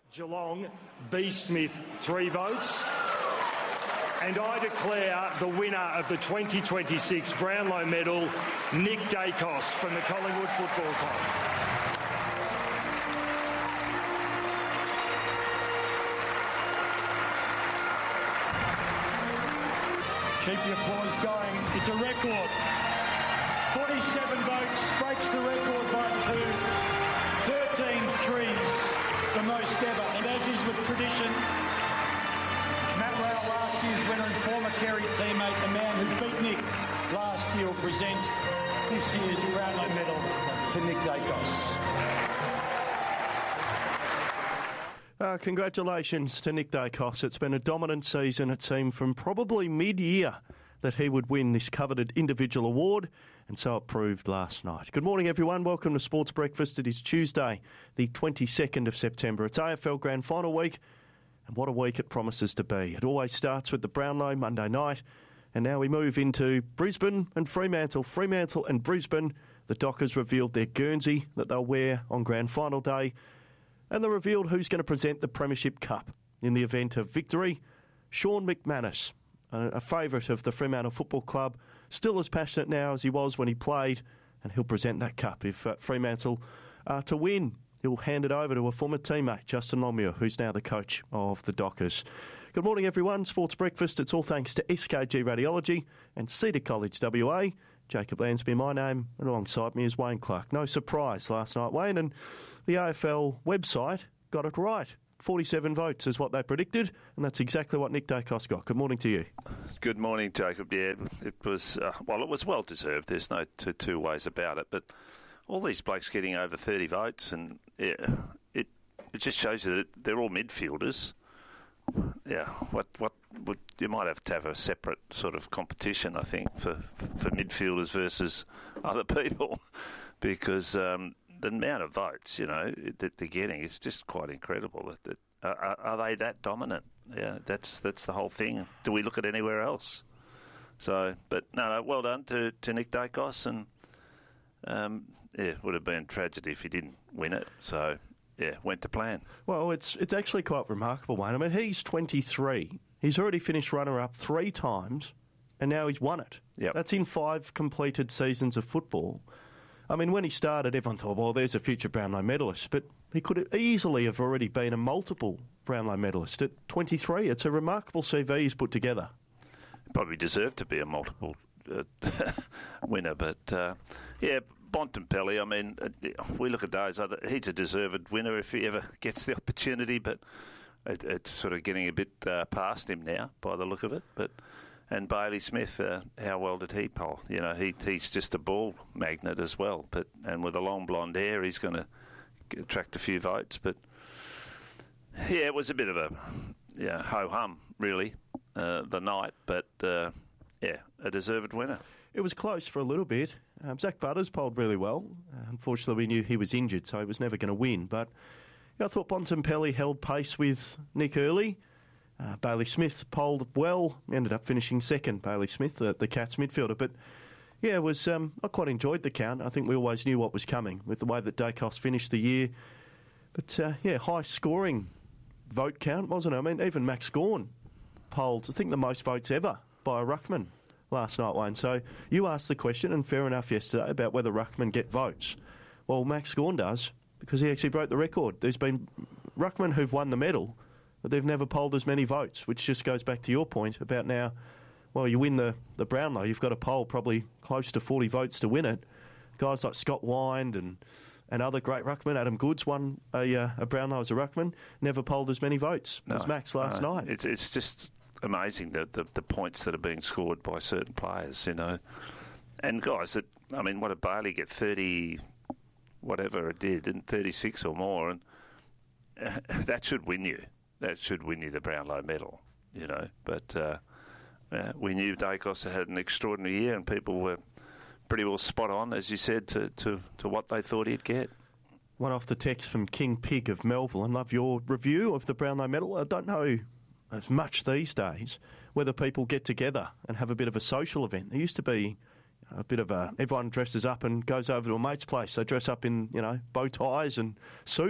Geelong, B. Smith, 3 votes. And I declare the winner of the 2026 Brownlow Medal, Nick Daicos from the Collingwood Football Club. Keep the applause going. It's a record. 47 votes, breaks the record by 2. 13 threes, the most ever. And as is with tradition, Matt Rowell, last year's winner and former Kerry teammate, the man who beat Nick last year, will present this year's Brownlow Medal to Nick Daicos. Congratulations to Nick Daicos. It's been a dominant season, it seemed, from probably mid-year that he would win this coveted individual award, and so it proved last night. Good morning, everyone. Welcome to Sports Breakfast. It is Tuesday, the 22nd of September. It's AFL Grand Final week, and what a week it promises to be. It always starts with the Brownlow Monday night, and now we move into Brisbane and Fremantle. Fremantle and Brisbane, the Dockers revealed their Guernsey that they'll wear on Grand Final day, and they revealed who's going to present the Premiership Cup in the event of victory. Sean McManus, a favourite of the Fremantle Football Club, still as passionate now as he was when he played, and he'll present that cup if Fremantle are to win. He'll hand it over to a former teammate, Justin Longmuir, who's now the coach of the Dockers. Good morning, everyone. Sports Breakfast. It's all thanks to SKG Radiology and Cedar College WA. Jacob Lansby, my name, and alongside me is Wayne Clark. No surprise last night, Wayne, and the AFL website got it right. 47 votes is what they predicted, and that's exactly what Nick Daicos got. Good morning to you. Good morning, Jacob. Yeah, it was it was well deserved. There's no two ways about it. But all these blokes getting over 30 votes, and yeah, it just shows you that they're all midfielders. Yeah, what you might have to have a separate sort of competition, I think, for midfielders versus other people, because the amount of votes, that they're getting is just quite incredible. Are they that dominant? Yeah, that's the whole thing. Do we look at anywhere else? So, but no, well done to Nick Daicos, and it would have been a tragedy if he didn't win it. So. Yeah, went to plan. Well, it's actually quite remarkable, Wayne. I mean, he's 23. He's already finished runner-up 3 times, and now he's won it. Yep. That's in 5 completed seasons of football. I mean, when he started, everyone thought, well, there's a future Brownlow medalist, but he could easily have already been a multiple Brownlow medalist at 23. It's a remarkable CV he's put together. Probably deserved to be a multiple winner, but Bontempelli, I mean, we look at those. He's a deserved winner if he ever gets the opportunity, but it's sort of getting a bit past him now by the look of it. And Bailey Smith, how well did he poll? He's just a ball magnet as well. And with the long blonde hair, he's going to attract a few votes. But yeah, it was a bit of a ho-hum, really, the night. But a deserved winner. It was close for a little bit. Zach Butters polled really well. Unfortunately, we knew he was injured, so he was never going to win. But I thought Bontempelli held pace with Nick early. Bailey Smith polled well, ended up finishing second, Bailey Smith, the Cats midfielder. But yeah, it was. I quite enjoyed the count. I think we always knew what was coming with the way that Daicos finished the year. But high-scoring vote count, wasn't it? I mean, even Max Gawn polled, I think, the most votes ever by a ruckman last night, Wayne. So you asked the question, and fair enough yesterday, about whether ruckmen get votes. Well, Max Gawn does, because he actually broke the record. There's been ruckmen who've won the medal, but they've never polled as many votes, which just goes back to your point about now, well, you win the Brownlow, you've got to poll probably close to 40 votes to win it. Guys like Scott Wind and other great ruckmen, Adam Goods won a Brownlow as a ruckman, never polled as many votes as Max last night. It's just amazing the points that are being scored by certain players, and guys that, I mean, what did Bailey get? 30, whatever it did, and 36 or more, and that should win you. That should win you the Brownlow medal, But we knew Daicos had an extraordinary year, and people were pretty well spot on, as you said, to what they thought he'd get. One off the text from King Pig of Melville, and love your review of the Brownlow medal. I don't know as much these days whether people get together and have a bit of a social event. There used to be a bit of everyone dresses up and goes over to a mate's place. They dress up in, bow ties and suit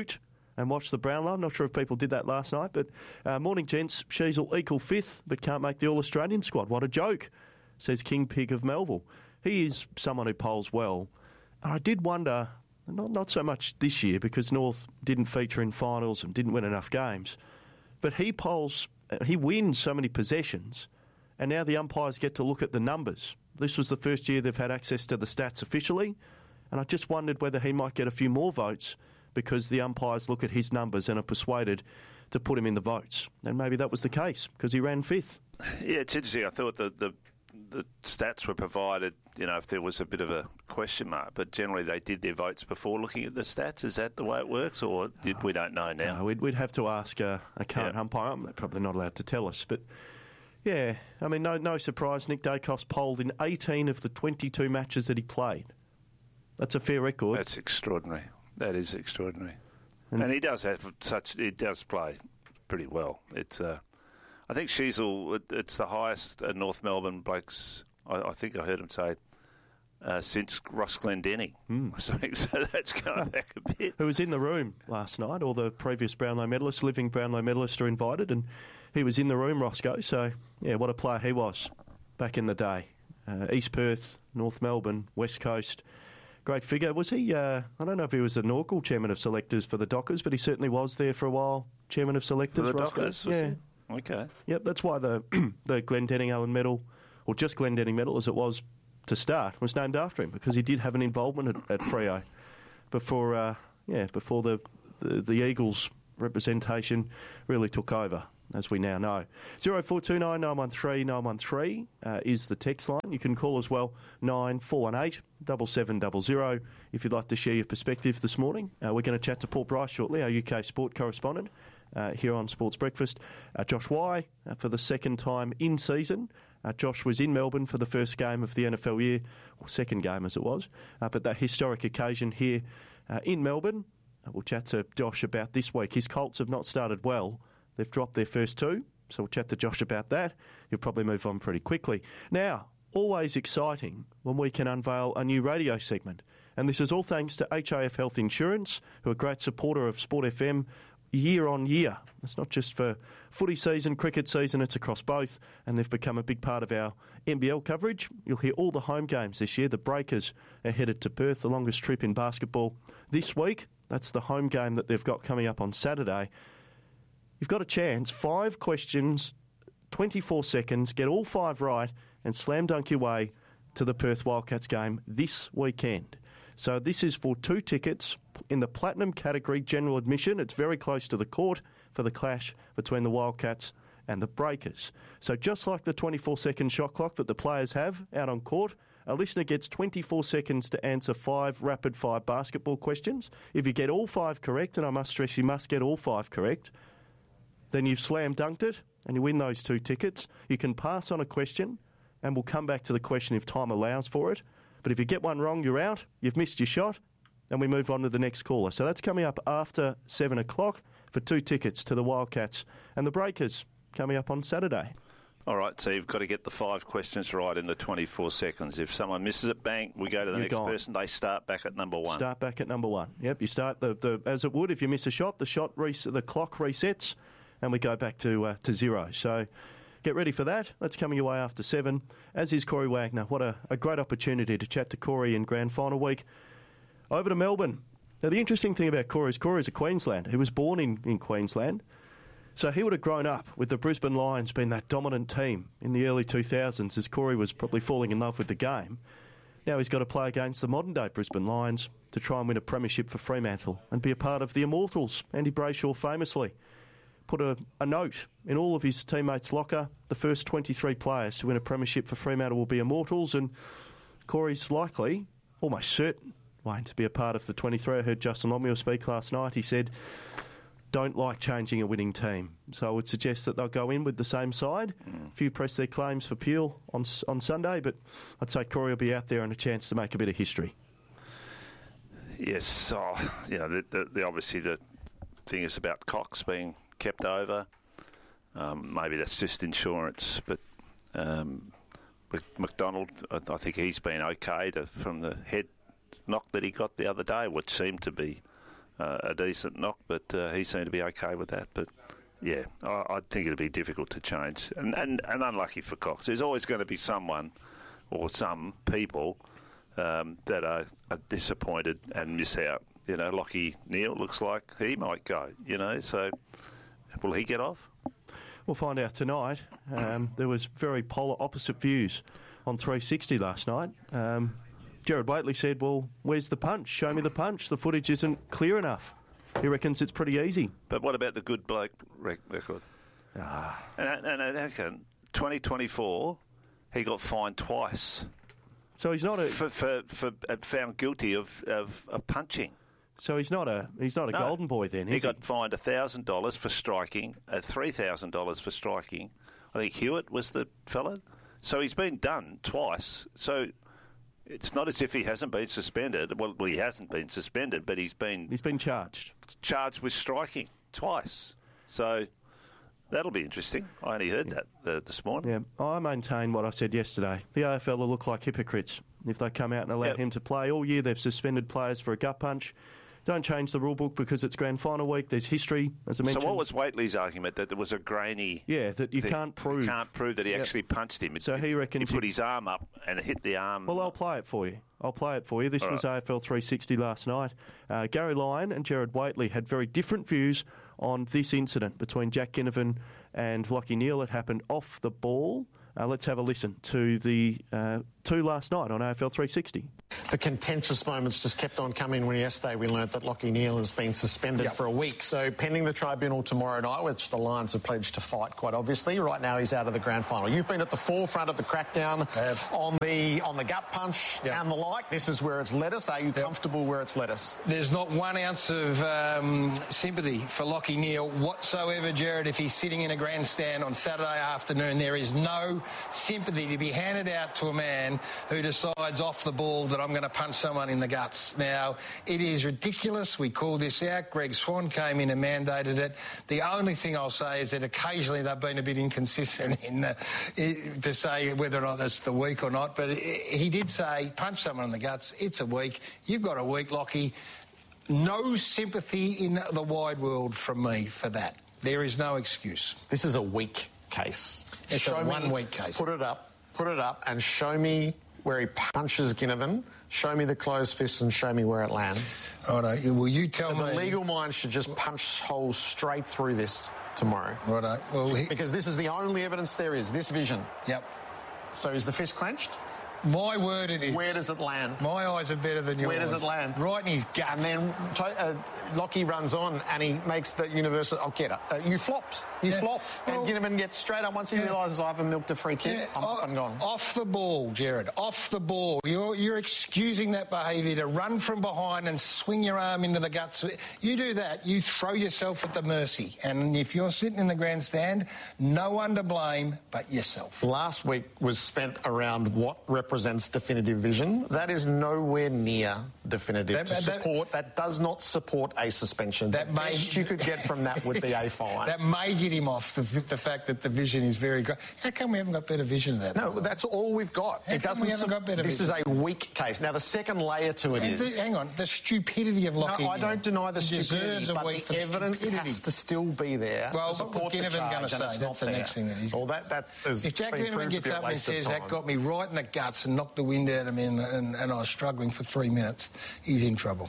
and watch the Brownlow. I'm not sure if people did that last night, but morning, gents. Sheasel equal fifth, but can't make the All-Australian squad. What a joke, says King Pig of Melville. He is someone who polls well. And I did wonder, not so much this year because North didn't feature in finals and didn't win enough games, but he wins so many possessions, and now the umpires get to look at the numbers. This was the first year they've had access to the stats officially, and I just wondered whether he might get a few more votes because the umpires look at his numbers and are persuaded to put him in the votes. And maybe that was the case because he ran fifth. Yeah, it's interesting. I thought the stats were provided, if there was a bit of a question mark, but generally they did their votes before looking at the stats. Is that the way it works, or we don't know now? No, we'd have to ask a current umpire. They're probably not allowed to tell us, but yeah, I mean, no surprise. Nick Dacos polled in 18 of the 22 matches that he played. That's a fair record. That's extraordinary. That is extraordinary. And he does play pretty well. It's I think Sheasel, it's the highest North Melbourne blokes, I think I heard him say, since Ross Glendenning. So that's going back a bit. Who was in the room last night? All the previous Brownlow medalists, living Brownlow medalists are invited, and he was in the room, Roscoe. So, yeah, what a player he was back in the day. East Perth, North Melbourne, West Coast. Great figure. Was he, I don't know if he was the inaugural chairman of selectors for the Dockers, but he certainly was there for a while, chairman of selectors. For the Dockers? Yeah. Okay. Yep, that's why the Glendenning Allen Medal, or just Glendenning Medal as it was to start, was named after him because he did have an involvement at Freo before the Eagles representation really took over, as we now know. 0429 913 913 is the text line. You can call as well 9418 7700 if you'd like to share your perspective this morning. We're going to chat to Paul Bryce shortly, our UK sport correspondent, here on Sports Breakfast. Josh Y for the second time in season. Josh was in Melbourne for the first game of the NFL year, or second game as it was, but that historic occasion here in Melbourne. We'll chat to Josh about this week. His Colts have not started well. They've dropped their first two, so we'll chat to Josh about that. He'll probably move on pretty quickly. Now, always exciting when we can unveil a new radio segment. And this is all thanks to HIF Health Insurance, who are a great supporter of Sport FM year on year. It's not just for footy season, cricket season, it's across both, and they've become a big part of our NBL coverage. You'll hear all the home games this year. The Breakers are headed to Perth, the longest trip in basketball this week. That's the home game that they've got coming up on Saturday. You've got a chance, 5 questions, 24 seconds, get all 5 right, and slam dunk your way to the Perth Wildcats game this weekend. So this is for 2 tickets in the Platinum category, general admission. It's very close to the court for the clash between the Wildcats and the Breakers. So just like the 24-second shot clock that the players have out on court, a listener gets 24 seconds to answer 5 rapid-fire basketball questions. If you get all 5 correct, and I must stress you must get all 5 correct, then you've slam-dunked it and you win those 2 tickets. You can pass on a question and we'll come back to the question if time allows for it. But if you get one wrong, you're out. You've missed your shot, and we move on to the next caller. So that's coming up after 7 o'clock for 2 tickets to the Wildcats and the Breakers coming up on Saturday. All right, so you've got to get the 5 questions right in the 24 seconds. If someone misses it, bang, we go to the next person. They start back at number 1. Start back at number 1. Yep, you start as it would if you miss a shot. The clock resets, and we go back to 0. So get ready for that. That's coming your way after 7, as is Corey Wagner. What a great opportunity to chat to Corey in Grand Final week. Over to Melbourne. Now, the interesting thing about Corey is a Queenslander. He was born in Queensland. So he would have grown up with the Brisbane Lions being that dominant team in the early 2000s as Corey was probably falling in love with the game. Now he's got to play against the modern-day Brisbane Lions to try and win a premiership for Fremantle and be a part of the Immortals. Andy Brayshaw famously put a note in all of his teammates' locker. The first 23 players to win a premiership for Fremantle will be Immortals, and Corey's likely, almost certain, Wayne, to be a part of the 23. I heard Justin Longmuir speak last night. He said, don't like changing a winning team. So I would suggest that they'll go in with the same side. A few press their claims for Peel on Sunday, but I'd say Corey will be out there and a chance to make a bit of history. Yes, obviously the thing is about Cox being kept over. Maybe that's just insurance, but with McDonald, I think he's been okay from the head knock that he got the other day, which seemed to be a decent knock, but he seemed to be okay with that. But yeah, I think it'd be difficult to change, and unlucky for Cox. There's always going to be someone or some people that are disappointed and miss out. You know, Lachie Neale looks like he might go. You know, so will he get off? We'll find out tonight. There was very polar opposite views on 360 last night. Gerard Whateley said, well, where's the punch? Show me the punch. The footage isn't clear enough. He reckons it's pretty easy. But what about the good bloke record? And 2024, he got fined twice. So he's not for found guilty of punching. So he's not a golden boy then, is he? Got fined $1,000 for striking, $3,000 for striking. I think Hewitt was the fellow. So he's been done twice. So it's not as if he hasn't been suspended. Well, he hasn't been suspended, but he's been charged with striking twice. So that'll be interesting. I only heard that this morning. Yeah, I maintain what I said yesterday. The AFL will look like hypocrites if they come out and allow him to play. All year they've suspended players for a gut punch. Don't change the rule book because it's grand final week. There's history, as I mentioned. So what was Whateley's argument? That there was a grainy... Yeah, that you can't prove... You can't prove that he actually punched him. So he reckons... He put his arm up and hit the arm... Well, I'll play it for you. This was AFL 360 last night. Gary Lyon and Gerard Whateley had very different views on this incident between Jack Ginnivan and Lachie Neale. It happened off the ball. Let's have a listen to the two last night on AFL 360. The contentious moments just kept on coming when yesterday we learnt that Lachie Neale has been suspended for a week. So pending the tribunal tomorrow night, which the Lions have pledged to fight quite obviously, right now he's out of the grand final. You've been at the forefront of the crackdown on the gut punch and the like. This is where it's led us. Are you comfortable where it's led us? There's not 1 ounce of sympathy for Lachie Neale whatsoever, Gerard. If he's sitting in a grandstand on Saturday afternoon, there is no sympathy to be handed out to a man who decides off the ball that I'm going to punch someone in the guts. Now, it is ridiculous. We called this out. Greg Swan came in and mandated it. The only thing I'll say is that occasionally they've been a bit inconsistent to say whether or not that's the week or not. But he did say, punch someone in the guts. It's a week. You've got a week, Lachie. No sympathy in the wide world from me for that. There is no excuse. This is a weak case. It's a 1 week case. Put it up and show me where he punches Ginnivan, show me the closed fist and show me where it lands. Righto. Will you tell me... The legal mind should just punch holes straight through this tomorrow. Righto. Well, because this is the only evidence there is, this vision. Yep. So is the fist clenched? My word it is. Where does it land? My eyes are better than yours. Where does it land? Right in his guts. And then Lachie runs on and he makes the universal... I'll get it. You flopped. You flopped. And Ginnivan gets straight up once he realises I haven't milked a free kick. I'm gone. Off the ball, Gerard. Off the ball. You're excusing that behaviour to run from behind and swing your arm into the guts. You do that, you throw yourself at the mercy. And if you're sitting in the grandstand, no one to blame but yourself. Last week was spent around what represents definitive vision. That is nowhere near definitive that does not support a suspension. The best you could get from that would be a fine. That may get him off the fact that the vision is very good. How come we haven't got better vision than that? No, that's all we've got. How come we haven't got better vision? This is a weak case. Now, the second layer to it is... Hang on, the stupidity of Lachie. No, I don't deny the stupidity, but the evidence has to still be there to support the charge, and it's not there. Next thing that he's... Well, that is... If Jack Ginnivan gets up and says, that got me right in the guts and knocked the wind out of me and I was struggling for 3 minutes, he's in trouble.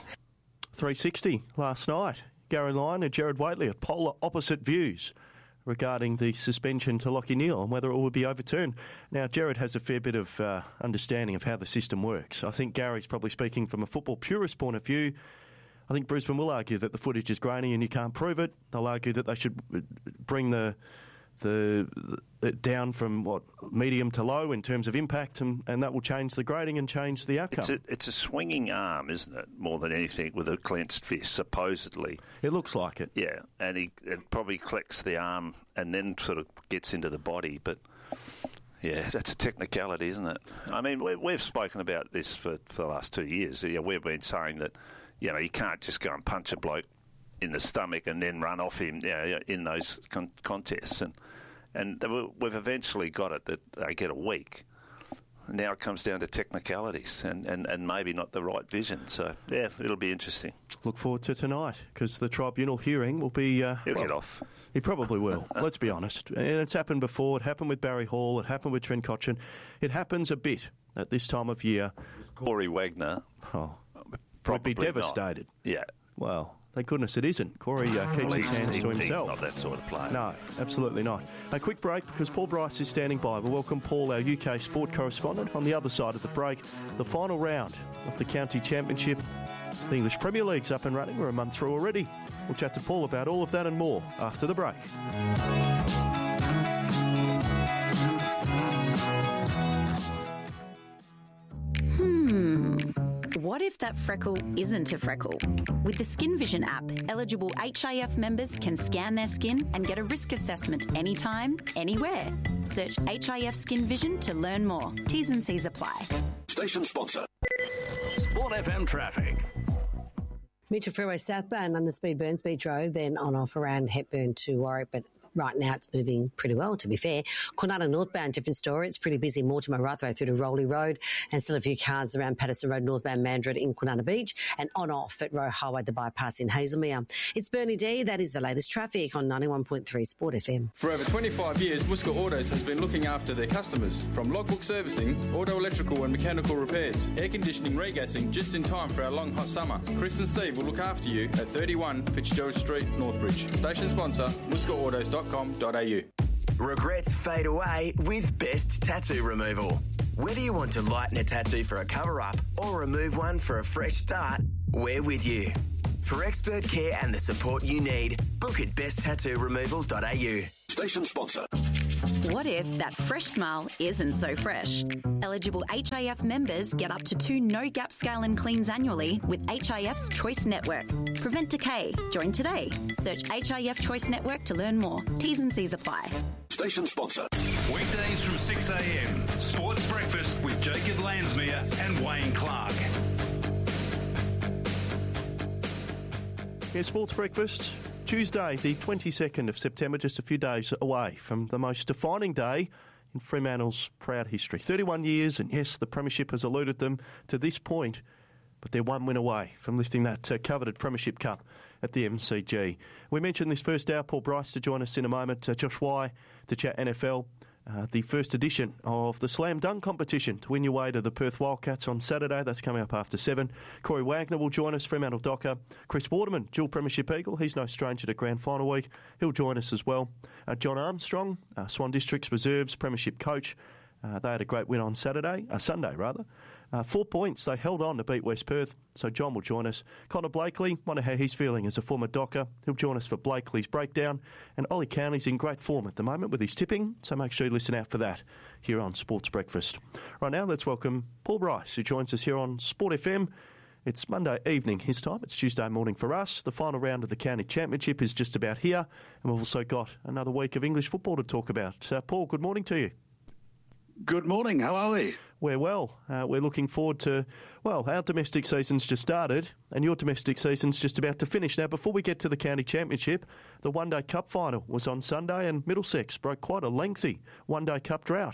360 last night. Gary Lyon and Gerard Whateley at polar opposite views regarding the suspension to Lachie Neale and whether it would be overturned. Now, Gerard has a fair bit of understanding of how the system works. I think Gary's probably speaking from a football purist point of view. I think Brisbane will argue that the footage is grainy and you can't prove it. They'll argue that they should bring the down from medium to low in terms of impact, and that will change the grading and change the outcome. It's a swinging arm, isn't it? More than anything, with a clenched fist, supposedly. It looks like it. Yeah, and it probably clicks the arm and then sort of gets into the body, but yeah, that's a technicality, isn't it? I mean, we've spoken about this for the last 2 years. We've been saying that you can't just go and punch a bloke in the stomach and then run off him in those contests. And we've eventually got it that they get a week. now it comes down to technicalities and maybe not the right vision. So, yeah, it'll be interesting. Look forward to tonight, because the tribunal hearing will be... He'll get off. He probably will, let's be honest. And it's happened before. It happened with Barry Hall. It happened with Trent Cotchin. It happens a bit at this time of year. Corey Wagner... would be devastated. Not. Yeah. Well, thank goodness it isn't. Corey keeps his hands to himself. He's not that sort of player. No, absolutely not. A quick break, because Paul Bryce is standing by. We'll welcome Paul, our UK sport correspondent. On the other side of the break, the final round of the County Championship. The English Premier League's up and running. We're a month through already. We'll chat to Paul about all of that and more after the break. What if that freckle isn't a freckle? With the Skin Vision app, eligible HIF members can scan their skin and get a risk assessment anytime, anywhere. Search HIF Skin Vision to learn more. T's and C's apply. Station sponsor. Sport FM traffic. Mitchell Freeway southbound under Speed Burn Speed Drove, then on off around Hepburn to Warwick, but right now it's moving pretty well, to be fair. Kwinana northbound, different story. It's pretty busy Mortimer right the way through to Rowley Road, and still a few cars around Patterson Road, northbound Mandurah in Kwinana Beach, and on off at Roe Highway, the bypass in Hazelmere. It's Bernie D. That is the latest traffic on 91.3 Sport FM. For over 25 years, Muska Autos has been looking after their customers. From logbook servicing, auto electrical and mechanical repairs, air conditioning, regassing, just in time for our long hot summer. Chris and Steve will look after you at 31 Fitzgerald Street, Northbridge. Station sponsor, muskaautos.com.au. Regrets fade away with Best Tattoo Removal. Whether you want to lighten a tattoo for a cover-up or remove one for a fresh start, we're with you. For expert care and the support you need, book at besttattooremoval.au. Station sponsor. What if that fresh smile isn't so fresh? Eligible HIF members get up to 2 no-gap scale and cleans annually with HIF's Choice Network. Prevent decay. Join today. Search HIF Choice Network to learn more. T's and C's apply. Station sponsor. Weekdays from 6 a.m. Sports Breakfast with Jacob Lansmere and Wayne Clark. Yeah, Sports Breakfast. Tuesday, the 22nd of September, just a few days away from the most defining day in Fremantle's proud history. 31 years, and yes, the Premiership has eluded them to this point, but they're one win away from lifting that coveted Premiership Cup at the MCG. We mentioned this first hour, Paul Bryce to join us in a moment, Josh Wye to chat NFL. The first edition of the Slam Dunk competition to win your way to the Perth Wildcats on Saturday. That's coming up after 7. Corey Wagner will join us, Fremantle Docker. Chris Waterman, dual Premiership Eagle. He's no stranger to Grand Final week. He'll join us as well. John Armstrong, Swan District's Reserves Premiership coach. They had a great win on Sunday. 4 points. They held on to beat West Perth. So John will join us. Connor Blakely, wonder how he's feeling as a former Docker. He'll join us for Blakely's breakdown. And Ollie County's in great form at the moment with his tipping. So make sure you listen out for that here on Sports Breakfast. Right now, let's welcome Paul Bryce, who joins us here on Sport FM. It's Monday evening his time. It's Tuesday morning for us. The final round of the County Championship is just about here. And we've also got another week of English football to talk about. Paul, good morning to you. Good morning. How are we? We're well. We're looking forward to, well, our domestic season's just started and your domestic season's just about to finish. Now, before we get to the County Championship, the One Day Cup final was on Sunday and Middlesex broke quite a lengthy One Day Cup drought.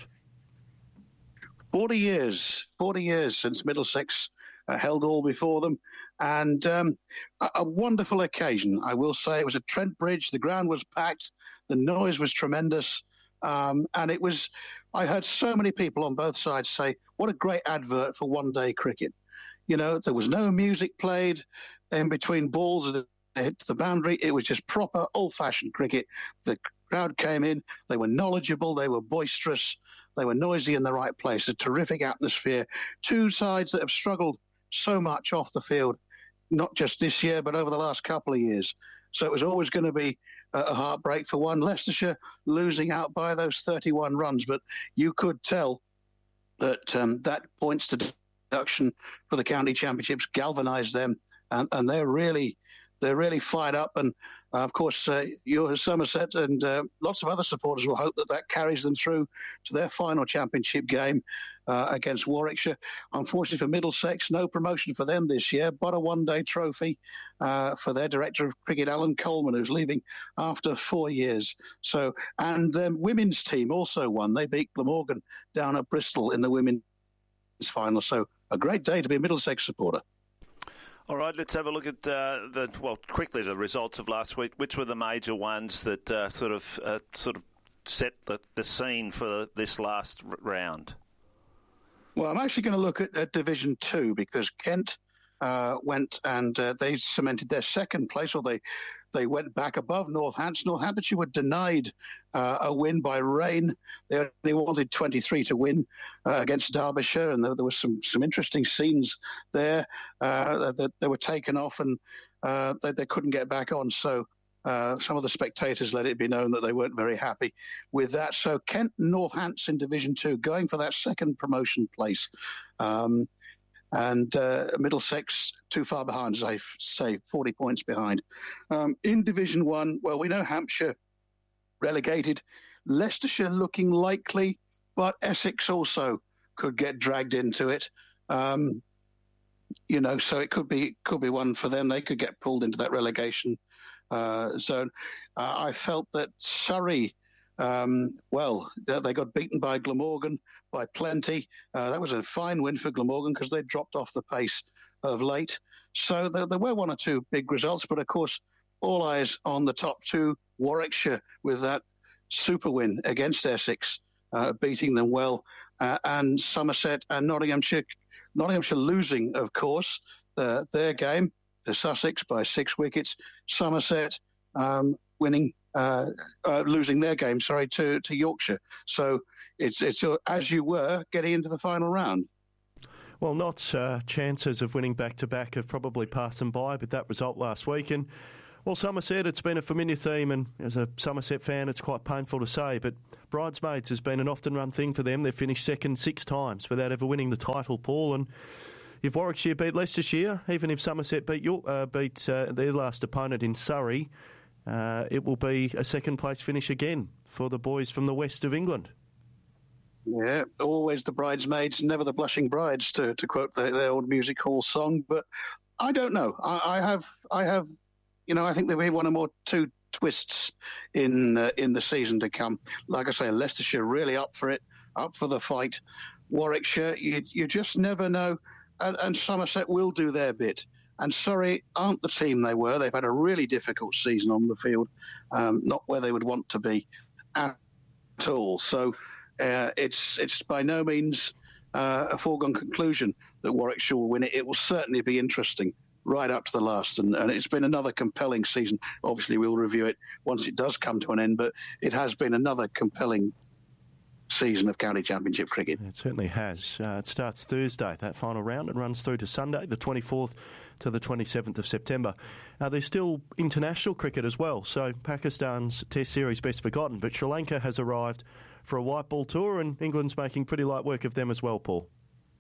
40 years since Middlesex held all before them, and a wonderful occasion. I will say it was at Trent Bridge. The ground was packed. The noise was tremendous. And it was, I heard so many people on both sides say, what a great advert for one-day cricket. You know, there was no music played in between balls that hit the boundary. It was just proper old-fashioned cricket. The crowd came in. They were knowledgeable. They were boisterous. They were noisy in the right place. A terrific atmosphere. Two sides that have struggled so much off the field, not just this year, but over the last couple of years. So it was always going to be a heartbreak for one. Leicestershire losing out by those 31 runs, but you could tell that that points to deduction for the county championships galvanised them, and they're really fired up. And of course, your Somerset and lots of other supporters will hope that carries them through to their final championship game against Warwickshire. Unfortunately for Middlesex, no promotion for them this year, but a one-day trophy for their director of cricket, Alan Coleman, who's leaving after 4 years. So, and their women's team also won. They beat Glamorgan down at Bristol in the women's final. So a great day to be a Middlesex supporter. All right, let's have a look at quickly the results of last week. Which were the major ones that sort of set the scene for this last round? Well, I'm actually going to look at Division 2 because Kent went and they cemented their second place, or they went back above Northampton. Northamptonshire were denied a win by rain. They only wanted 23 to win against Derbyshire, and there were some interesting scenes there that they were taken off and they couldn't get back on. So some of the spectators let it be known that they weren't very happy with that. So Kent and Northampton in Division 2 going for that second promotion place. And Middlesex too far behind, as I say, 40 points behind. In Division 1, well, we know Hampshire relegated. Leicestershire looking likely, but Essex also could get dragged into it. So it could be one for them. They could get pulled into that relegation zone. I felt that Surrey, they got beaten by Glamorgan by plenty. That was a fine win for Glamorgan because they dropped off the pace of late. So there were one or two big results, but of course, all eyes on the top two, Warwickshire with that super win against Essex, beating them well, and Somerset and Nottinghamshire losing, of course, their game to Sussex by 6 wickets. Somerset losing their game, to Yorkshire. So it's as you were getting into the final round. Well, Nott's chances of winning back-to-back have probably passed them by, but that result last week. And, well, Somerset, it's been a familiar theme, and as a Somerset fan, it's quite painful to say, but Bridesmaids has been an often-run thing for them. They've finished second 6 times without ever winning the title, Paul. And if Warwickshire beat Leicestershire, even if Somerset beat their last opponent in Surrey, it will be a second-place finish again for the boys from the west of England. Yeah, always the bridesmaids, never the blushing brides, to quote the old music hall song. But I don't know. I have, I think there'll be one or more two twists in the season to come. Like I say, Leicestershire really up for it, up for the fight. Warwickshire, you just never know. And Somerset will do their bit. And Surrey aren't the team they were. They've had a really difficult season on the field, not where they would want to be at all. So it's by no means a foregone conclusion that Warwickshire will win it. It will certainly be interesting right up to the last. And it's been another compelling season. Obviously, we'll review it once it does come to an end, but it has been another compelling season of county championship cricket. It certainly has. It starts Thursday, that final round, and runs through to Sunday, the 24th to the 27th of September. There's still international cricket as well, so Pakistan's Test series best forgotten, but Sri Lanka has arrived for a white ball tour, and England's making pretty light work of them as well, Paul.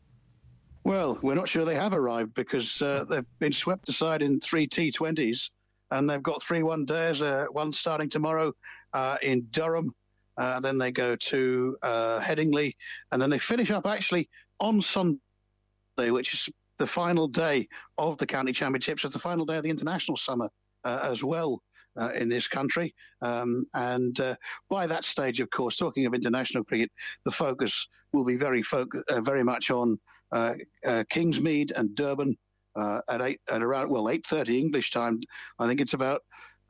Well, we're not sure they have arrived because they've been swept aside in 3 T20s, and they've got 3 one-days, one starting tomorrow in Durham. Then they go to Headingley, and then they finish up actually on Sunday, which is the final day of the county championships. It's the final day of the international summer as well in this country. And by that stage, of course, talking of international cricket, the focus will be very much on Kingsmead and Durban at around 8:30 English time. I think it's about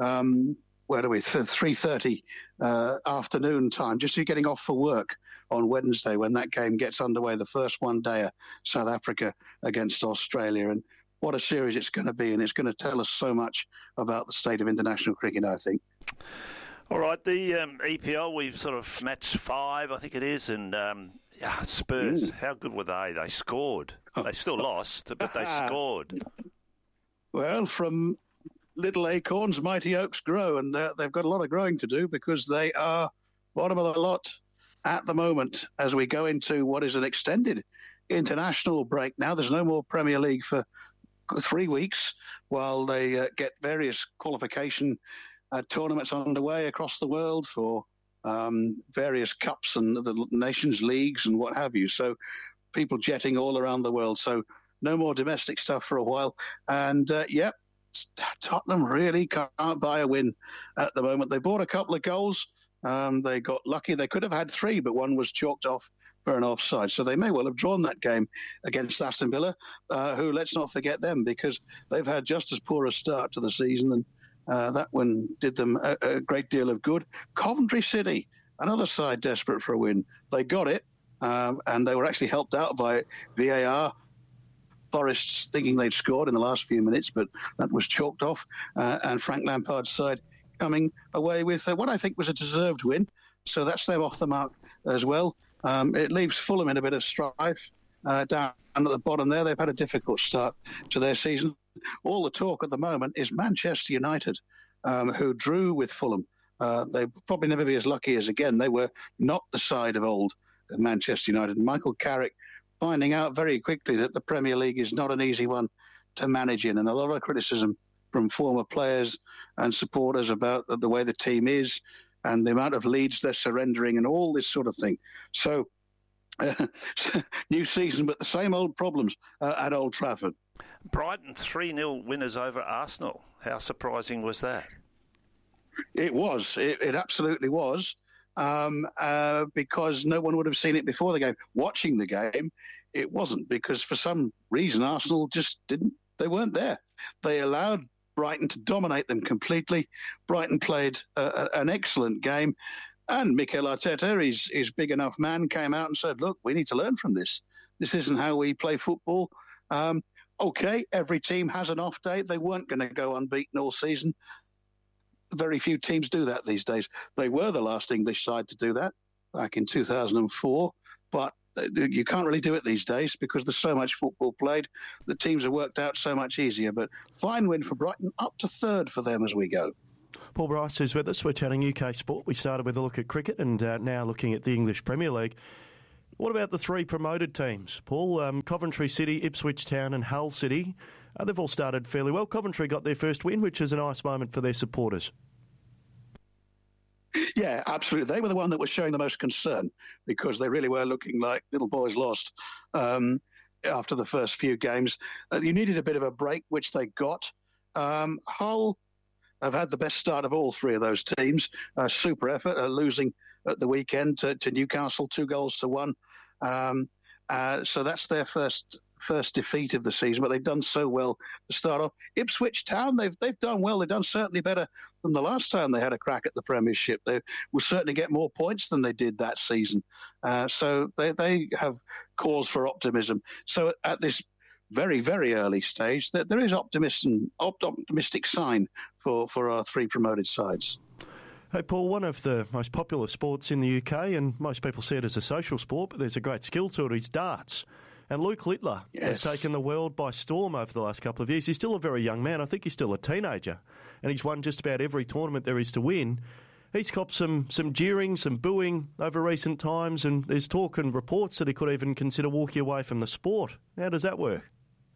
3:30 afternoon time, just getting off for work on Wednesday when that game gets underway, the first one-dayer, South Africa against Australia. And what a series it's going to be, and it's going to tell us so much about the state of international cricket, I think. All right, the EPL, we've sort of matched 5, I think it is, and Spurs, how good were they? They scored. They still lost, but they scored. Well, from little acorns, mighty oaks grow, and they've got a lot of growing to do because they are bottom of the lot at the moment as we go into what is an extended international break now. There's no more Premier League for 3 weeks while they get various qualification tournaments underway across the world for various cups and the Nations Leagues and what have you. So people jetting all around the world. So no more domestic stuff for a while. And, Tottenham really can't buy a win at the moment. They bought a couple of goals. They got lucky. They could have had 3, but one was chalked off for an offside. So they may well have drawn that game against Aston Villa, who, let's not forget them, because they've had just as poor a start to the season, and that one did them a great deal of good. Coventry City, another side desperate for a win. They got it, and they were actually helped out by VAR. Forest thinking they'd scored in the last few minutes, but that was chalked off, and Frank Lampard's side coming away with what I think was a deserved win. So that's them off the mark as well. It leaves Fulham in a bit of strife down at the bottom there. They've had a difficult start to their season. All the talk at the moment is Manchester United, who drew with Fulham. They'll probably never be as lucky as again. They were not the side of old Manchester United. Michael Carrick finding out very quickly that the Premier League is not an easy one to manage in, and a lot of criticism from former players and supporters about the way the team is and the amount of leads they're surrendering and all this sort of thing. So, new season, but the same old problems at Old Trafford. Brighton 3-0 winners over Arsenal. How surprising was that? It was. It absolutely was. Because no one would have seen it before the game. Watching the game, it wasn't, because for some reason Arsenal just they weren't there. They allowed Brighton to dominate them completely. Brighton played an excellent game, and Mikel Arteta, his big enough man, came out and said, look, we need to learn from this. This isn't how we play football. Okay, every team has an off day. They weren't going to go unbeaten all season. Very few teams do that these days. They were the last English side to do that back in 2004, but you can't really do it these days because there's so much football played. The teams are worked out so much easier. But fine win for Brighton, up to third for them as we go. Paul Bryce is with us. We're chatting UK sport. We started with a look at cricket and now looking at the English Premier League. What about the three promoted teams, Paul? Coventry City, Ipswich Town and Hull City. They've all started fairly well. Coventry got their first win, which is a nice moment for their supporters. Yeah, absolutely. They were the one that was showing the most concern because they really were looking like little boys lost after the first few games. You needed a bit of a break, which they got. Hull have had the best start of all three of those teams. Super effort, losing at the weekend to Newcastle, 2-1. So that's their first defeat of the season, but they've done so well to start off. Ipswich Town, they've done well. They've done certainly better than the last time they had a crack at the Premiership. They will certainly get more points than they did that season. So they have cause for optimism. So at this very, very early stage, there is optimistic sign for our three promoted sides. Hey, Paul, one of the most popular sports in the UK, and most people see it as a social sport, but there's a great skill to it, is darts. And Luke Littler has taken the world by storm over the last couple of years. He's still a very young man. I think he's still a teenager. And he's won just about every tournament there is to win. He's copped some jeering, some booing over recent times, and there's talk and reports that he could even consider walking away from the sport. How does that work?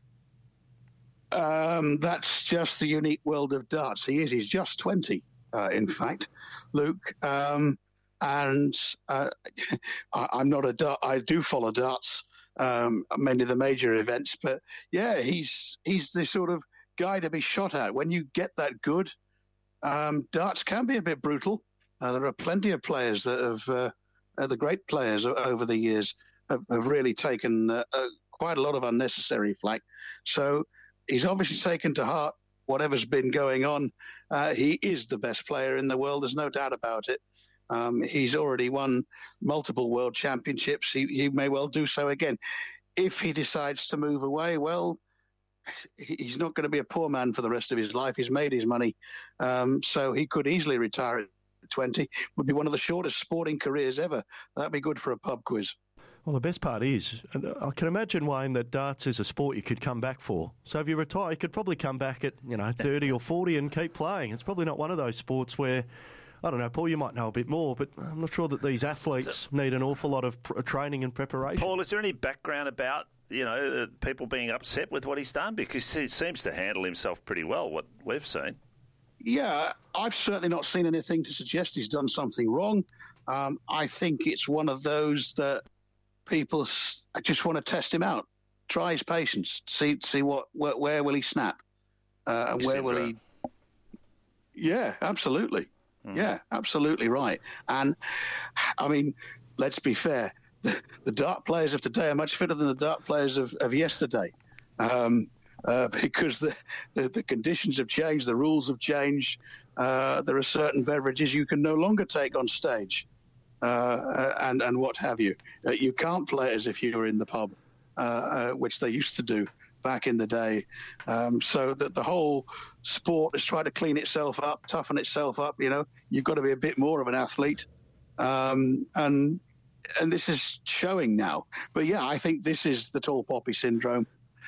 That's just the unique world of darts. He's just 20, in fact, Luke. And I'm not a dart. I do follow darts. Many of the major events, but yeah, he's the sort of guy to be shot at. When you get that good, darts can be a bit brutal. There are plenty of players that have, the great players over the years have really taken quite a lot of unnecessary flack. So he's obviously taken to heart whatever's been going on. He is the best player in the world. There's no doubt about it. He's already won multiple world championships. He may well do so again. If he decides to move away, well, he's not going to be a poor man for the rest of his life. He's made his money. So he could easily retire at 20. Would be one of the shortest sporting careers ever. That'd be good for a pub quiz. Well, the best part is, I can imagine, Wayne, that darts is a sport you could come back for. So if you retire, you could probably come back at 30 or 40 and keep playing. It's probably not one of those sports where, I don't know, Paul, you might know a bit more, but I'm not sure that these athletes need an awful lot of training and preparation. Paul, is there any background about, people being upset with what he's done? Because he seems to handle himself pretty well, what we've seen. Yeah, I've certainly not seen anything to suggest he's done something wrong. I think it's one of those that people just want to test him out, try his patience, see where will he snap, and where will he... Yeah, absolutely. Yeah, absolutely right. And, I mean, let's be fair. the dart players of today are much fitter than the dart players of yesterday, because the conditions have changed, the rules have changed. There are certain beverages you can no longer take on stage, and what have you. You can't play as if you were in the pub, which they used to do back in the day. So that the whole sport is trying to clean itself up, toughen itself up. You've got to be a bit more of an athlete, and this is showing now. But yeah, I think this is the tall poppy syndrome.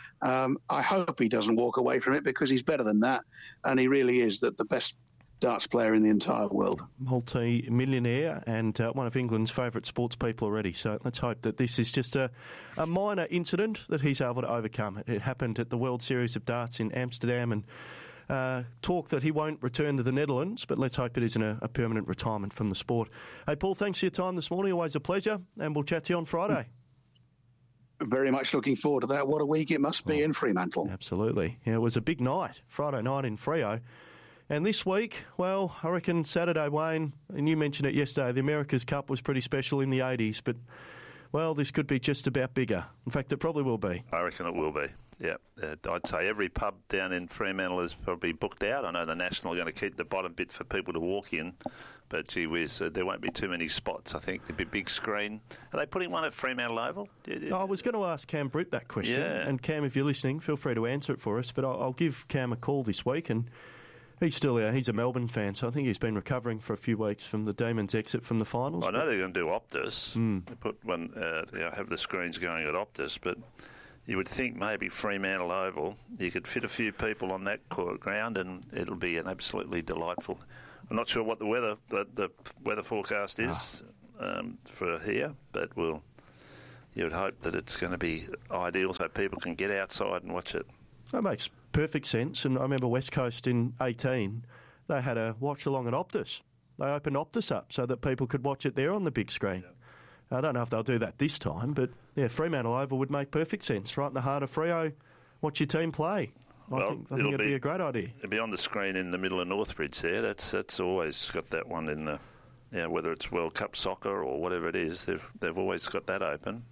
I hope he doesn't walk away from it, because he's better than that, and he really is the best darts player in the entire world. Multi-millionaire and one of England's favourite sports people already. So let's hope that this is just a minor incident that he's able to overcome. It happened at the World Series of Darts in Amsterdam, and talk that he won't return to the Netherlands, but let's hope it isn't a permanent retirement from the sport. Hey, Paul, thanks for your time this morning. Always a pleasure, and we'll chat to you on Friday. Very much looking forward to that. What a week it must be in Fremantle. Absolutely. Yeah, it was a big night, Friday night in Freo. And this week, well, I reckon Saturday, Wayne, and you mentioned it yesterday, the America's Cup was pretty special in the 80s, but, well, this could be just about bigger. In fact, it probably will be. I reckon it will be, yeah. I'd say every pub down in Fremantle is probably booked out. I know the National are going to keep the bottom bit for people to walk in, but gee whiz, there won't be too many spots, I think. There'll be a big screen. Are they putting one at Fremantle Oval? I was going to ask Cam Britt that question. Yeah. And Cam, if you're listening, feel free to answer it for us, but I'll give Cam a call this week, and he's still he's a Melbourne fan, so I think he's been recovering for a few weeks from the Demons' exit from the finals. I know they're going to do Optus. They put one, have the screens going at Optus, but you would think maybe Fremantle Oval, you could fit a few people on that ground, and it'll be an absolutely delightful. I'm not sure what the weather forecast is for here, but you would hope that it's going to be ideal so people can get outside and watch it. That makes perfect sense. And I remember West Coast in 2018, they had a watch along at Optus. They opened Optus up so that people could watch it there on the big screen. Yeah. I don't know if they'll do that this time, but yeah, Fremantle Oval would make perfect sense. Right in the heart of Freo, watch your team play. I think it'd be a great idea. It'll be on the screen in the middle of Northbridge there. That's always got that one in the, whether it's World Cup soccer or whatever it is, they've always got that open.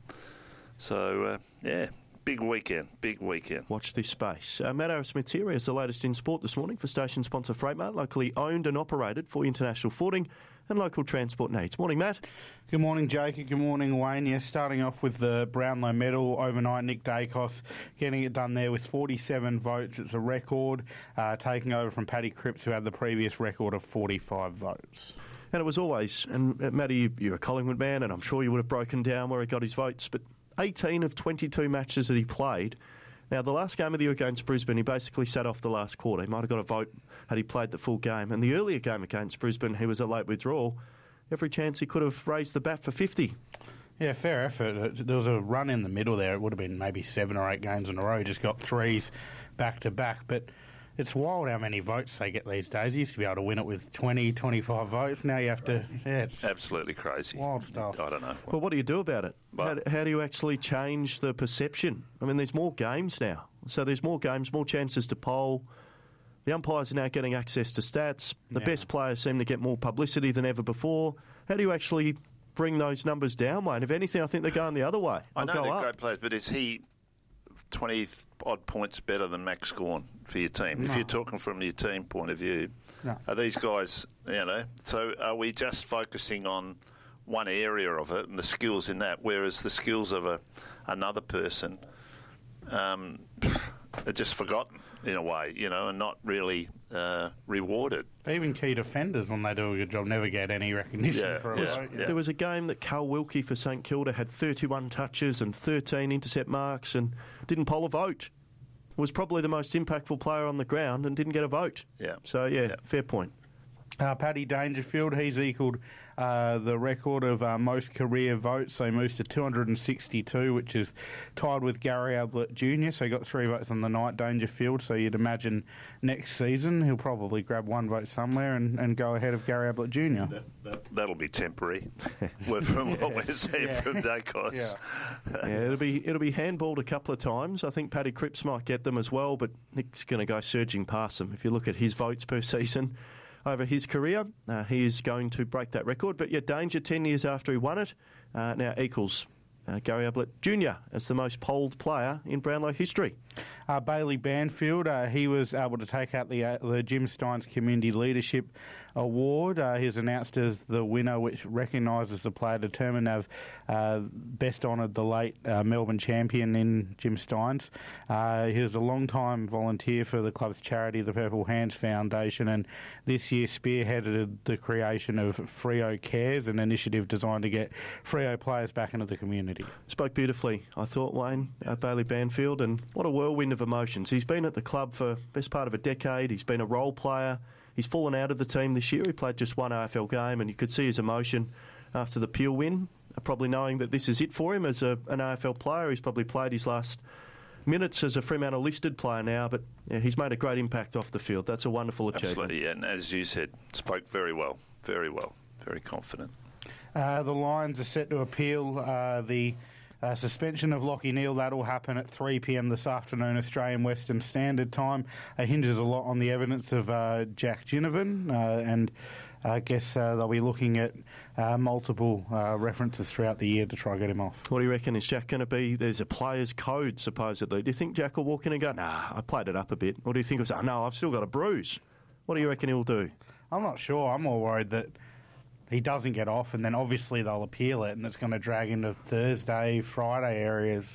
So, big weekend. Watch this space. Matt Arrowsmith's here. Here's the latest in sport this morning for station sponsor Freightmart, locally owned and operated for international forwarding and local transport needs. Morning, Matt. Good morning, Jake. Good morning, Wayne. Yes, starting off with the Brownlow medal overnight, Nick Dacos getting it done there with 47 votes. It's a record, taking over from Paddy Cripps, who had the previous record of 45 votes. And it was always, and Matty, you're a Collingwood man, and I'm sure you would have broken down where he got his votes, but 18 of 22 matches that he played. Now, the last game of the year against Brisbane, he basically sat off the last quarter. He might have got a vote had he played the full game. And the earlier game against Brisbane, he was a late withdrawal. Every chance he could have raised the bat for 50. Yeah, fair effort. There was a run in the middle there. It would have been maybe 7 or 8 games in a row. Just got threes back to back. But it's wild how many votes they get these days. You used to be able to win it with 20, 25 votes. Now you have to... Yeah, it's absolutely crazy. Wild stuff. I don't know. Well, what do you do about it? How do you actually change the perception? I mean, there's more games now. So there's more games, more chances to poll. The umpires are now getting access to stats. The best players seem to get more publicity than ever before. How do you actually bring those numbers down, Wayne? If anything, I think they're going the other way. I know they're great players, but is he 20-odd points better than Max Gawn for your team? No. If you're talking from your team point of view, are these guys, so are we just focusing on one area of it and the skills in that, whereas the skills of another person are just forgotten in a way, and not really rewarded. Even key defenders, when they do a good job, never get any recognition for a vote. Yeah. There was a game that Carl Wilkie for St Kilda had 31 touches and 13 intercept marks and didn't poll a vote. Was probably the most impactful player on the ground and didn't get a vote. Yeah. So, fair point. Paddy Dangerfield, he's equalled the record of most career votes, so he moves to 262, which is tied with Gary Ablett Jr., so he got 3 votes on the night, Dangerfield, so you'd imagine next season he'll probably grab 1 vote somewhere and go ahead of Gary Ablett Jr. That'll be temporary, from what we're seeing from Dacos. It'll be handballed a couple of times. I think Paddy Cripps might get them as well, but Nick's going to go surging past them. If you look at his votes per season, over his career. He is going to break that record. But yet, Danger, 10 years after he won it, now equals Gary Ablett Jr. as the most polled player in Brownlow history. Bailey Banfield, he was able to take out the Jim Steins Community Leadership Award. He was announced as the winner, which recognises the player determined to have best honoured the late Melbourne champion in Jim Steins. He was a long-time volunteer for the club's charity, the Purple Hands Foundation, and this year spearheaded the creation of Freo Cares, an initiative designed to get Freo players back into the community. Spoke beautifully, I thought, Wayne, Bailey Banfield, and what a whirlwind of emotions. He's been at the club for best part of a decade. He's been a role player. He's fallen out of the team this year. He played just one AFL game, and you could see his emotion after the Peel win, probably knowing that this is it for him as an AFL player. He's probably played his last minutes as a Fremantle listed player now, but he's made a great impact off the field. That's a wonderful achievement. Absolutely, and as you said, spoke very well, very confident. The Lions are set to appeal the suspension of Lachie Neale. That'll happen at 3 p.m. this afternoon, Australian Western Standard Time. Hinges a lot on the evidence of Jack Ginnivan, and I guess they'll be looking at multiple references throughout the year to try and get him off. What do you reckon? Is Jack going to be... There's a player's code, supposedly. Do you think Jack will walk in and go, nah, I played it up a bit? Or do you think he'll say, no, I've still got a bruise? What do you reckon he'll do? I'm not sure. I'm more worried that he doesn't get off, and then obviously they'll appeal it, and it's going to drag into Thursday, Friday areas.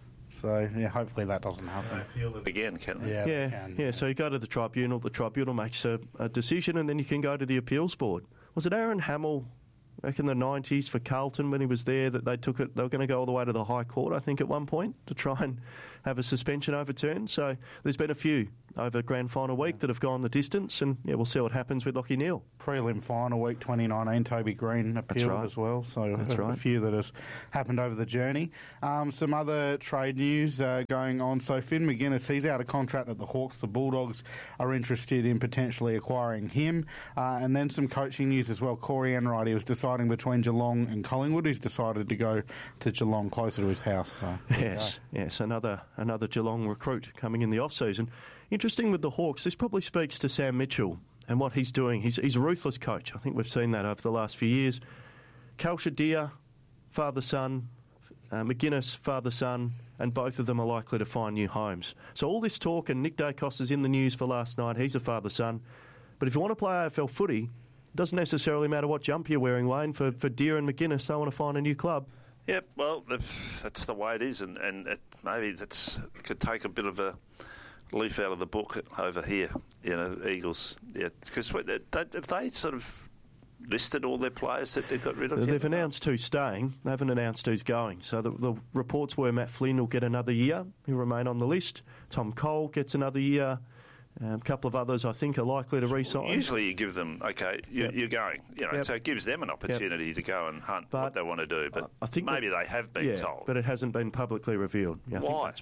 So, yeah, hopefully that doesn't happen. Appeal it again, can they? Yeah, so you go to the tribunal makes a decision, and then you can go to the appeals board. Was it Aaron Hamill back in the 90s for Carlton when he was there that they took it? They were going to go all the way to the High Court, I think, at one point to try and have a suspension overturned. So there's been a few over grand final week that have gone the distance, and we'll see what happens with Lachie Neale. Prelim final week 2019, Toby Green appealed as well, so that's right. A few that has happened over the journey. Some other trade news going on. So Finn McGuinness, he's out of contract at the Hawks. The Bulldogs are interested in potentially acquiring him. And then some coaching news as well. Corey Enright, he was deciding between Geelong and Collingwood. He's decided to go to Geelong, closer to his house. So yes, another Geelong recruit coming in the off-season. Interesting with the Hawks, this probably speaks to Sam Mitchell and what he's doing. He's a ruthless coach. I think we've seen that over the last few years. Cal Shadia, father-son, McGuinness, father-son, and both of them are likely to find new homes. So all this talk, and Nick Dacos is in the news for last night, he's a father-son. But if you want to play AFL footy, it doesn't necessarily matter what jump you're wearing, Wayne. For Deer and McGuinness, they want to find a new club. Yep, well, that's the way it is, and maybe could take a bit of a leaf out of the book over here, Eagles. Yeah, because have they sort of listed all their players that they've got rid of? They've announced who's staying. They haven't announced who's going. So the reports were Matt Flynn will get another year. He'll remain on the list. Tom Cole gets another year. A couple of others, I think, are likely to re-sign. Usually you give them, you're going. So it gives them an opportunity to go and hunt what they want to do. But I think maybe they have been told. But it hasn't been publicly revealed. Why?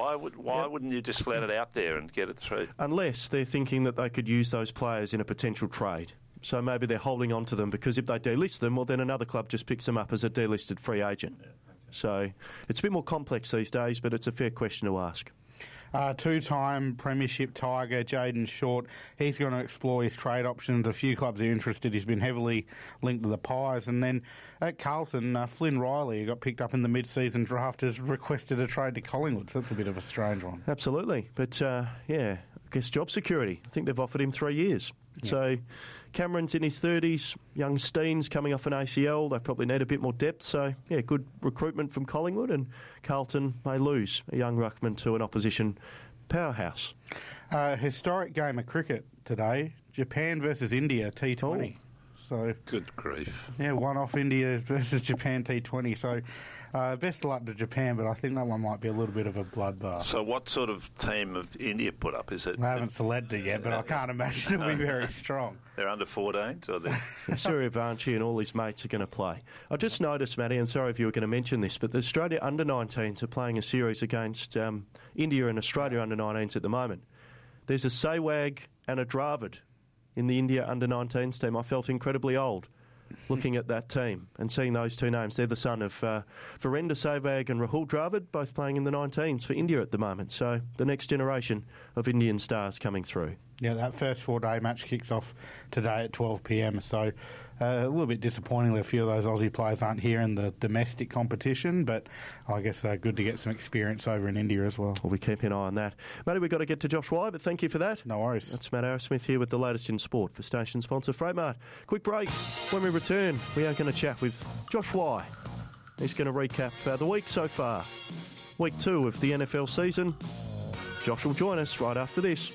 Why wouldn't you just let it out there and get it through? Unless they're thinking that they could use those players in a potential trade. So maybe they're holding on to them because if they delist them, well, then another club just picks them up as a delisted free agent. Yeah, okay. So it's a bit more complex these days, but it's a fair question to ask. Two-time Premiership Tiger, Jayden Short, he's going to explore his trade options. A few clubs are interested. He's been heavily linked to the Pies. And then at Carlton, Flynn Riley, who got picked up in the mid-season draft, has requested a trade to Collingwood. So that's a bit of a strange one. Absolutely. But, I guess job security. I think they've offered him 3 years. Yeah. So Cameron's in his 30s, young Steen's coming off an ACL. They probably need a bit more depth. So, good recruitment from Collingwood, and Carlton may lose a young ruckman to an opposition powerhouse. Historic game of cricket today. Japan versus India, T20. So good grief. Yeah, one off India versus Japan T20. So best of luck to Japan, but I think that one might be a little bit of a bloodbath. So what sort of team have India put up? Is it? I haven't selected yet, but I can't imagine it'll be very strong. They're under 14s, or they're... Suryavanshi and all his mates are going to play. I just noticed, Matty, and sorry if you were going to mention this, but the Australia under-19s are playing a series against India and Australia under-19s at the moment. There's a Sehwag and a Dravid in the India under-19s team. I felt incredibly old looking at that team and seeing those two names. They're the son of Virender Sehwag and Rahul Dravid, both playing in the 19s for India at the moment. So the next generation of Indian stars coming through. Yeah, that first 4-day match kicks off today at 12 p.m. So a little bit disappointingly, a few of those Aussie players aren't here in the domestic competition, but I guess good to get some experience over in India as well. We'll be keeping an eye on that. Matty, we've got to get to Josh Wye, but thank you for that. No worries. That's Matt Arrowsmith here with the latest in sport for station sponsor Freightmart. Quick break. When we return, we are going to chat with Josh Wye. He's going to recap the week so far. Week 2 of the NFL season. Josh will join us right after this.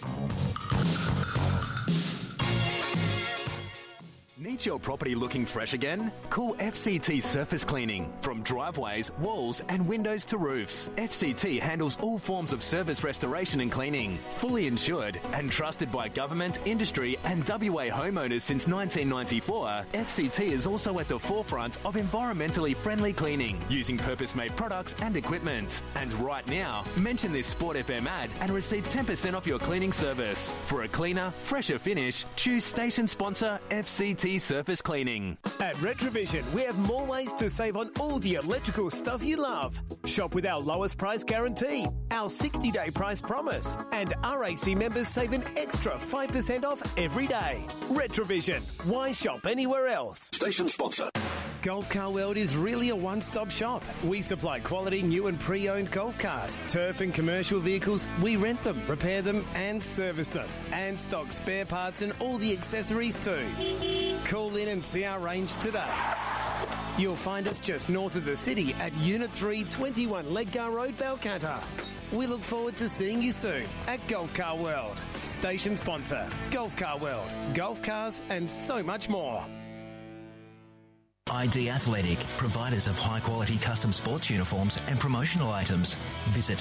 Need your property looking fresh again? Call FCT Surface Cleaning. From driveways, walls and windows to roofs, FCT handles all forms of surface restoration and cleaning. Fully insured and trusted by government, industry and WA homeowners since 1994, FCT is also at the forefront of environmentally friendly cleaning, using purpose-made products and equipment. And right now, mention this Sport FM ad and receive 10% off your cleaning service. For a cleaner, fresher finish, choose station sponsor FCT Surface Cleaning. At Retrovision, we have more ways to save on all the electrical stuff you love. Shop with our lowest price guarantee, our 60-day price promise, and RAC members save an extra 5% off every day. Retrovision. Why shop anywhere else? Station sponsor. Golf Car World is really a one-stop shop. We supply quality new and pre-owned golf cars, turf and commercial vehicles. We rent them, repair them and service them, and stock spare parts and all the accessories too. Call in and see our range today. You'll find us just north of the city at Unit 3, 21 Ledgar Road, Balcatta. We look forward to seeing you soon at Golf Car World. Station sponsor, Golf Car World, golf cars and so much more. ID Athletic, providers of high-quality custom sports uniforms and promotional items. Visit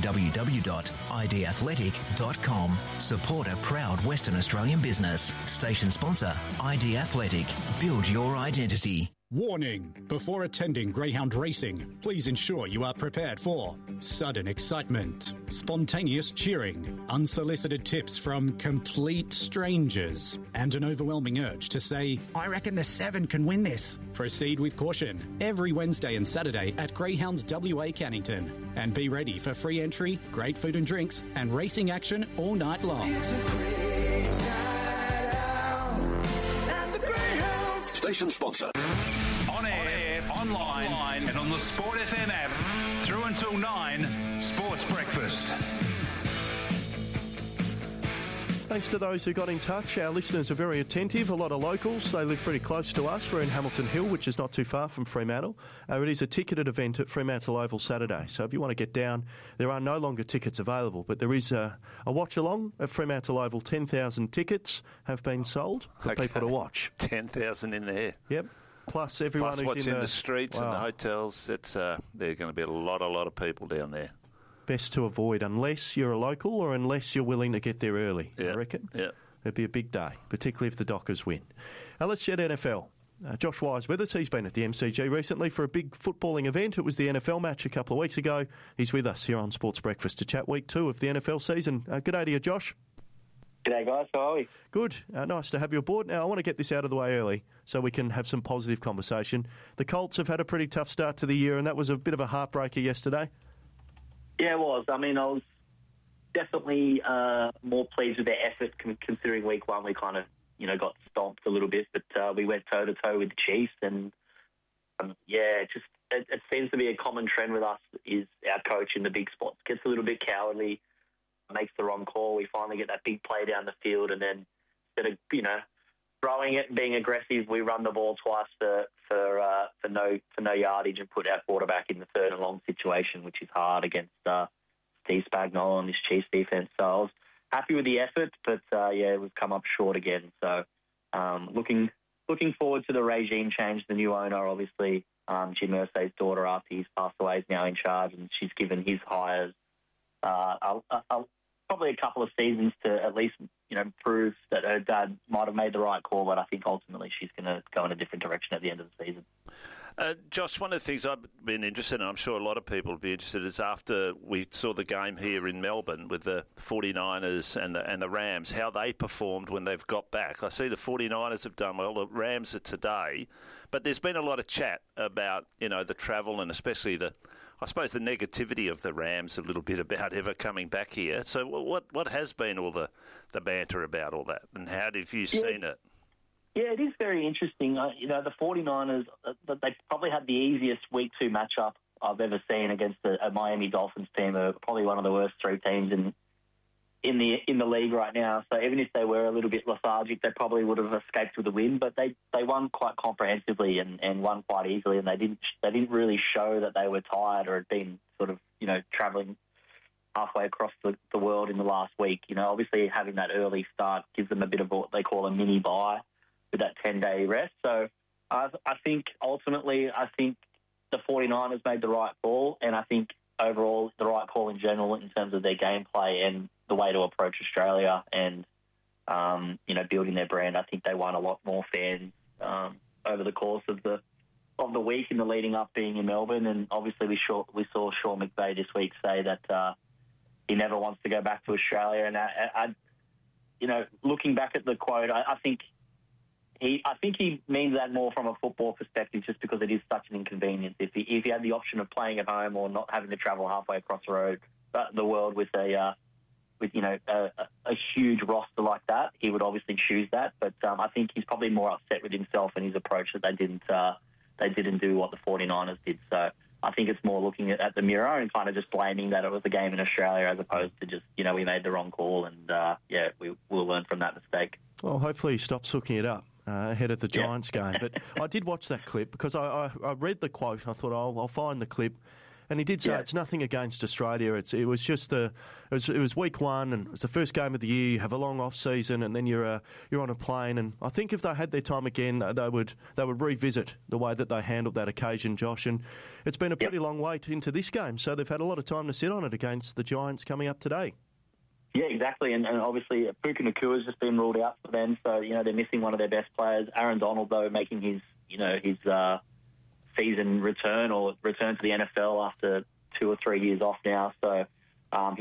www.idathletic.com. Support a proud Western Australian business. Station sponsor, ID Athletic. Build your identity. Warning! Before attending greyhound racing, please ensure you are prepared for sudden excitement, spontaneous cheering, unsolicited tips from complete strangers, and an overwhelming urge to say, "I reckon the 7 can win this." Proceed with caution every Wednesday and Saturday at Greyhounds WA Cannington. And be ready for free entry, great food and drinks, and racing action all night long. Station sponsor. On air, online, and on the Sport FM app. Through until 9, Sports Breakfast. Thanks to those who got in touch. Our listeners are very attentive. A lot of locals. They live pretty close to us. We're in Hamilton Hill, which is not too far from Fremantle. It is a ticketed event at Fremantle Oval Saturday. So if you want to get down, there are no longer tickets available, but there is a watch-along at Fremantle Oval. 10,000 tickets have been sold for people to watch. 10,000 in there. Yep. Plus everyone who's what's in the streets and the hotels. It's there's going to be a lot of people down there. Best to avoid unless you're a local or unless you're willing to get there early, I reckon. Yeah. It'd be a big day, particularly if the Dockers win. Now let's chat NFL. Josh Wye's with us. He's been at the MCG recently for a big footballing event. It was the NFL match a couple of weeks ago. He's with us here on Sports Breakfast to chat week 2 of the NFL season. Good day to you, Josh. G'day, guys. How are we? Good. Nice to have you aboard. Now, I want to get this out of the way early so we can have some positive conversation. The Colts have had a pretty tough start to the year, and that was a bit of a heartbreaker yesterday. Yeah, it was. I mean, I was definitely more pleased with their effort considering week 1 we kind of, got stomped a little bit, but we went toe-to-toe with the Chiefs, and it seems to be a common trend with us is our coach in the big spots gets a little bit cowardly, makes the wrong call. We finally get that big play down the field, and then instead of, throwing it and being aggressive, we run the ball twice for no yardage and put our quarterback in the 3rd and long situation, which is hard against Steve Spagnuolo and his Chiefs defense. So I was happy with the effort, but we've come up short again. So looking forward to the regime change. The new owner, obviously, Jim Irsay's daughter, after he's passed away, is now in charge, and she's given his hires a probably a couple of seasons to at least, prove that her dad might have made the right call, but I think ultimately she's going to go in a different direction at the end of the season. Josh, one of the things I've been interested in, and I'm sure a lot of people will be interested, is after we saw the game here in Melbourne with the 49ers and the Rams, how they performed when they've got back. I see the 49ers have done well, the Rams are today, but there's been a lot of chat about, the travel and especially the negativity of the Rams a little bit about ever coming back here. So what has been all the banter about all that, and how have you seen it? Yeah, it is very interesting. The 49ers, they probably had the easiest Week 2 matchup I've ever seen against a Miami Dolphins team, probably one of the worst three teams in the league right now. So even if they were a little bit lethargic, they probably would have escaped with a win. But they won quite comprehensively and won quite easily, and they didn't really show that they were tired or had been sort of travelling halfway across the world in the last week. Obviously having that early start gives them a bit of what they call a mini bye with that 10-day rest. So I think ultimately, the 49ers made the right call, and I think overall the right call in general in terms of their gameplay and the way to approach Australia and, building their brand. I think they won a lot more fans over the course of the week in the leading up being in Melbourne. And obviously we saw Sean McVay this week say that he never wants to go back to Australia. And looking back at the quote, I think he means that more from a football perspective, just because it is such an inconvenience. If he had the option of playing at home or not having to travel halfway across the world with a huge roster like that, he would obviously choose that. But I think he's probably more upset with himself and his approach that they didn't do what the 49ers did. So I think it's more looking at the mirror and kind of just blaming that it was a game in Australia as opposed to just, we made the wrong call and, we'll learn from that mistake. Well, hopefully he stops hooking it up ahead of the Giants game. But I did watch that clip because I read the quote. I thought, I'll find the clip. And he did say it's nothing against Australia. It was just it was week one, and it was the first game of the year. You have a long off season, and then you're on a plane. And I think if they had their time again, they would revisit the way that they handled that occasion, Josh. And it's been a pretty long wait into this game, so they've had a lot of time to sit on it against the Giants coming up today. Yeah, exactly, and obviously Puka Nakua's just been ruled out for them, so they're missing one of their best players. Aaron Donald, though, making his season return to the NFL after 2 or 3 years off now, so